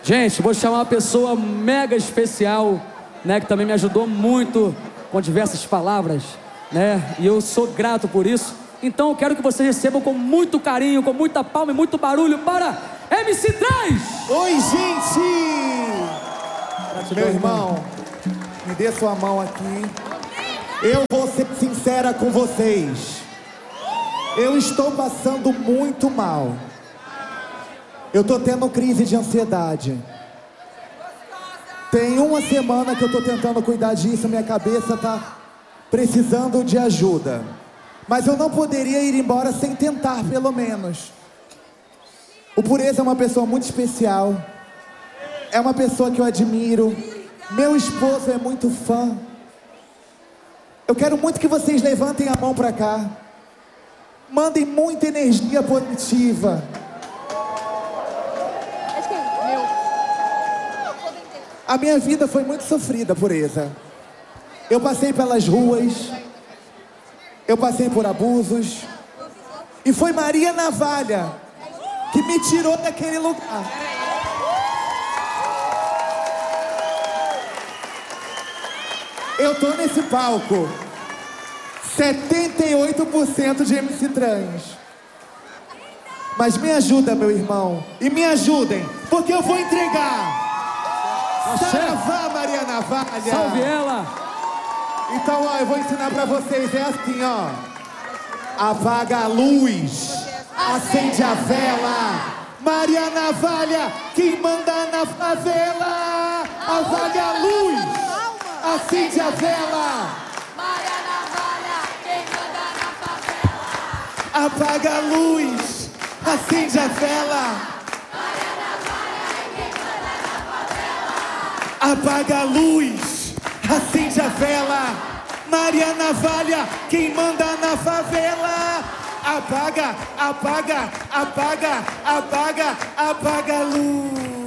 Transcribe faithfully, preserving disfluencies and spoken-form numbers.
Gente, vou chamar uma pessoa mega especial, né, que também me ajudou muito com diversas palavras, né, e eu sou grato por isso. Então eu quero que vocês recebam com muito carinho, com muita palma e muito barulho para M C três! Oi, gente! Meu irmão, me dê sua mão aqui. Eu vou ser sincera com vocês. Eu estou passando muito mal. Eu tô tendo crise de ansiedade. Tem uma semana que eu tô tentando cuidar disso, minha cabeça tá precisando de ajuda. Mas eu não poderia ir embora sem tentar, pelo menos. O Pureza é uma pessoa muito especial. É uma pessoa que eu admiro. Meu esposo é muito fã. Eu quero muito que vocês levantem a mão pra cá. Mandem muita energia positiva. A minha vida foi muito sofrida, Pureza. Eu passei pelas ruas. Eu passei por abusos. E foi Maria Navalha que me tirou daquele lugar. Eu tô nesse palco. setenta e oito por cento de M C trans. Mas me ajuda, meu irmão. E me ajudem, porque eu vou entregar. Saravá, Maria Navalha. Salve ela. Então, ó, eu vou ensinar pra vocês. É assim, ó. Apaga a luz. Acende a vela. Maria Navalha, quem manda na favela. Apaga a luz. Acende a vela. Maria Navalha, quem manda na favela. Apaga a luz. Acende a vela. Maria Navalha, quem manda na favela. Apaga a luz. Acende a vela. Maria Navalha, quem manda na favela. Apaga, apaga, apaga, apaga, apaga a luz.